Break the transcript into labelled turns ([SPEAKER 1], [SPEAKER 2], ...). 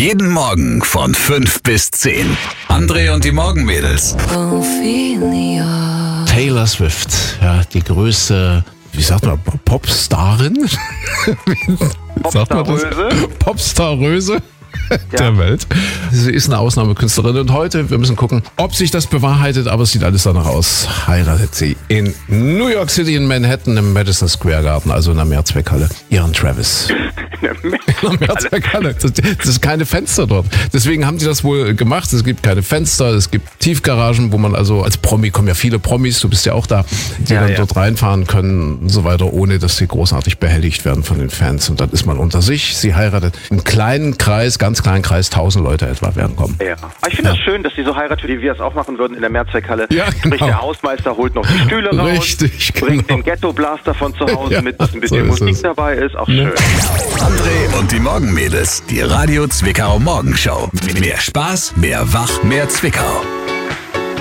[SPEAKER 1] Jeden Morgen von 5 bis 10. André und die Morgenmädels.
[SPEAKER 2] Taylor Swift, ja, die größte, wie sagt man, Popstarin? Popstarröse der Welt. Sie ist eine Ausnahmekünstlerin und heute, wir müssen gucken, ob sich das bewahrheitet, aber es sieht alles danach aus. Heiratet sie in New York City in Manhattan im Madison Square Garden, also in der Mehrzweckhalle, ihren Travis. In der Mehrzweckhalle. Das ist keine Fenster dort. Deswegen haben sie das wohl gemacht. Es gibt keine Fenster, es gibt Tiefgaragen, wo man also als Promi, kommen ja viele Promis, du bist ja auch da, die dann dort reinfahren können und so weiter, ohne dass sie großartig behelligt werden von den Fans. Und dann ist man unter sich. Sie heiratet im kleinen Kreis, ganz kleinen Kreis, 1000 Leute etwa werden kommen.
[SPEAKER 3] Ja. Aber ich finde das schön, dass die so heiratet, wie wir es auch machen würden in der Mehrzweckhalle.
[SPEAKER 2] Ja, genau.
[SPEAKER 3] Sprich, der Hausmeister holt noch die Stühle raus,
[SPEAKER 2] Richtig,
[SPEAKER 3] bringt
[SPEAKER 2] genau.
[SPEAKER 3] den Ghetto-Blaster von zu Hause mit, dass ein bisschen
[SPEAKER 2] so ist
[SPEAKER 3] Musik
[SPEAKER 2] es.
[SPEAKER 3] dabei ist. Auch schön.
[SPEAKER 1] André und die Morgenmädels. Die Radio Zwickau Morgenshow. Mehr Spaß, mehr Wach, mehr Zwickau.